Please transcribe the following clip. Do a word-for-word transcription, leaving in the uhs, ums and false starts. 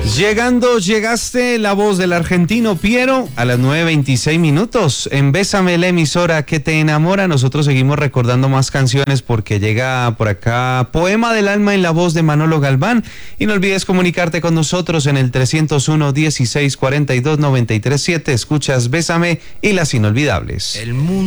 Llegando, llegaste, la voz del argentino Piero a las nueve veintiséis minutos. En Bésame, la emisora que te enamora. Nosotros seguimos recordando más canciones porque llega por acá Poema del Alma en la voz de Manolo Galván. Y no olvides comunicarte con nosotros en el trescientos uno, dieciséis, cuarenta y dos, noventa y tres, siete. Escuchas Bésame y las inolvidables. El mundo